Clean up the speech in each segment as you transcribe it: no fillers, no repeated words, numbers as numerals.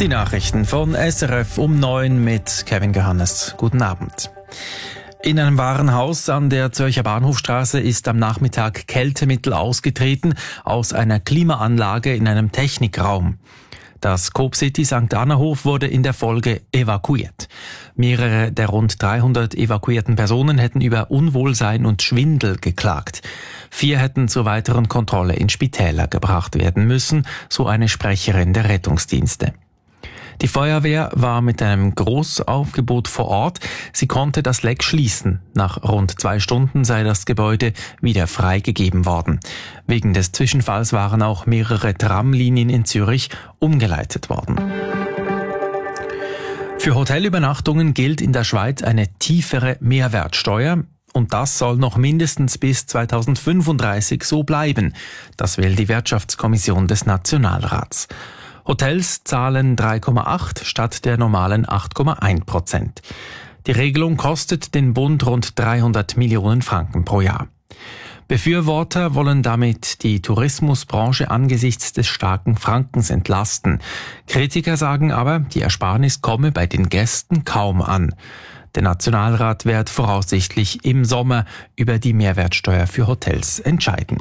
Die Nachrichten von SRF um 9 mit Kevin Johannes. Guten Abend. In einem Warenhaus an der Zürcher Bahnhofstraße ist am Nachmittag Kältemittel ausgetreten aus einer Klimaanlage in einem Technikraum. Das Coop City St. Anna-Hof wurde in der Folge evakuiert. Mehrere der rund 300 evakuierten Personen hätten über Unwohlsein und Schwindel geklagt. 4 hätten zur weiteren Kontrolle in Spitäler gebracht werden müssen, so eine Sprecherin der Rettungsdienste. Die Feuerwehr war mit einem Großaufgebot vor Ort. Sie konnte das Leck schließen. Nach rund 2 Stunden sei das Gebäude wieder freigegeben worden. Wegen des Zwischenfalls waren auch mehrere Tramlinien in Zürich umgeleitet worden. Für Hotelübernachtungen gilt in der Schweiz eine tiefere Mehrwertsteuer. Und das soll noch mindestens bis 2035 so bleiben. Das will die Wirtschaftskommission des Nationalrats. Hotels zahlen 3,8 statt der normalen 8,1%. Die Regelung kostet den Bund rund 300 Millionen Franken pro Jahr. Befürworter wollen damit die Tourismusbranche angesichts des starken Frankens entlasten. Kritiker sagen aber, die Ersparnis komme bei den Gästen kaum an. Der Nationalrat wird voraussichtlich im Sommer über die Mehrwertsteuer für Hotels entscheiden.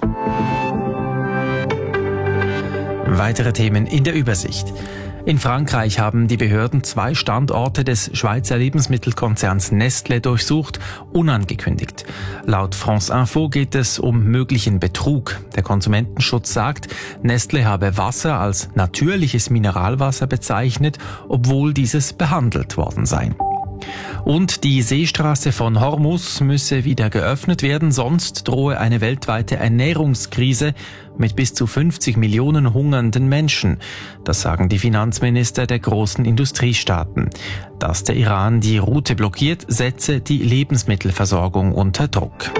Weitere Themen in der Übersicht. In Frankreich haben die Behörden 2 Standorte des Schweizer Lebensmittelkonzerns Nestlé durchsucht, unangekündigt. Laut France Info geht es um möglichen Betrug. Der Konsumentenschutz sagt, Nestlé habe Wasser als natürliches Mineralwasser bezeichnet, obwohl dieses behandelt worden sei. Und die Seestraße von Hormuz müsse wieder geöffnet werden, sonst drohe eine weltweite Ernährungskrise mit bis zu 50 Millionen hungernden Menschen. Das sagen die Finanzminister der großen Industriestaaten. Dass der Iran die Route blockiert, setze die Lebensmittelversorgung unter Druck.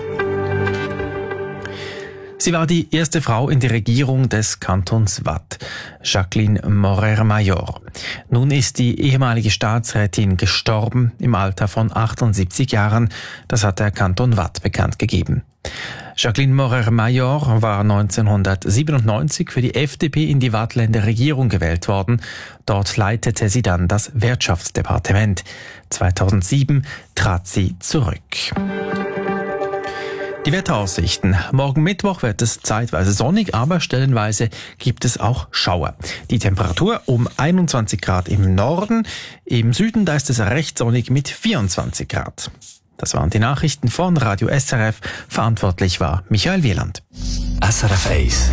Sie war die erste Frau in der Regierung des Kantons Waadt, Jacqueline Morer-Major. Nun ist die ehemalige Staatsrätin gestorben im Alter von 78 Jahren. Das hat der Kanton Waadt bekannt gegeben. Jacqueline Morer-Major war 1997 für die FDP in die Waadtländer Regierung gewählt worden. Dort leitete sie dann das Wirtschaftsdepartement. 2007 trat sie zurück. Die Wetteraussichten. Morgen Mittwoch wird es zeitweise sonnig, aber stellenweise gibt es auch Schauer. Die Temperatur um 21 Grad im Norden. Im Süden, da ist es recht sonnig mit 24 Grad. Das waren die Nachrichten von Radio SRF. Verantwortlich war Michael Wieland. SRF 1.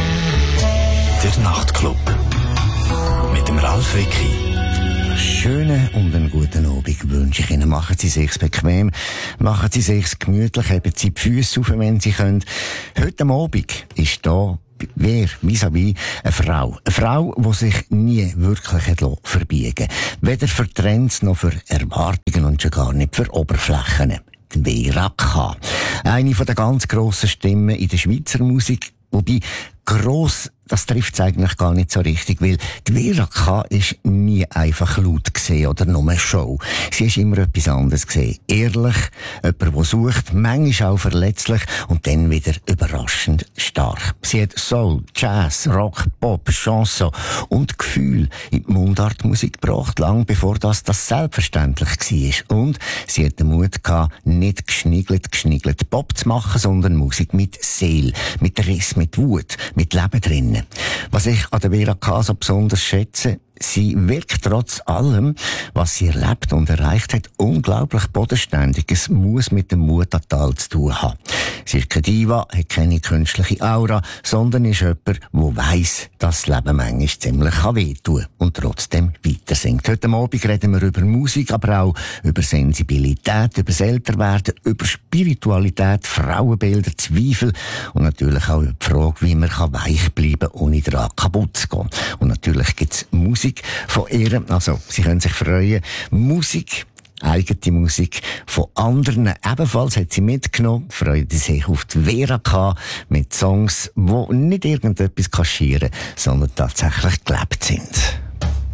Der Nachtclub. Mit dem Ralf Ricki. Schönen und einen guten Abend wünsche ich Ihnen. Machen Sie sich's bequem, machen Sie sich's gemütlich, heben Sie die Füsse auf, wenn Sie können. Heute Abend ist da wer vis-à-vis eine Frau. Eine Frau, die sich nie wirklich verbiegen hat. Weder für Trends noch für Erwartungen und schon gar nicht für Oberflächen. Die Vera K. Eine von den ganz grossen Stimmen in der Schweizer Musik. Wobei gross, das trifft es eigentlich gar nicht so richtig, weil die Vera K. ist nie einfach laut gesehen oder nur Show. Sie ist immer etwas anderes gesehen. Ehrlich, jemand, der sucht, manchmal auch verletzlich und dann wieder überraschend stark. Sie hat Soul, Jazz, Rock, Pop, Chanson und Gefühl in die Mundartmusik gebracht, lang bevor das selbstverständlich war. Und sie hat den Mut gehabt, nicht geschniegelt Pop zu machen, sondern Musik mit Seele, mit Riss, mit Wut, mit Leben drinnen. Was ich an der Vera K. so besonders schätze, sie wirkt trotz allem, was sie erlebt und erreicht hat, unglaublich bodenständig. Es muss mit dem Mut an Tal zu tun haben. Sie ist keine Diva, hat keine künstliche Aura, sondern ist jemand, der weiss, dass das Leben manchmal ziemlich wehtun kann und trotzdem weiter singt. Heute Abend reden wir über Musik, aber auch über Sensibilität, über das Älterwerden, über Spiritualität, Frauenbilder, Zweifel und natürlich auch über die Frage, wie man weich bleiben kann, ohne daran kaputt zu gehen. Und natürlich gibt es Musik von ihr, also Sie können sich freuen, Musik, eigene Musik von anderen. Ebenfalls hat sie mitgenommen, freut sich auf die Vera K. mit Songs, die nicht irgendetwas kaschieren, sondern tatsächlich gelebt sind.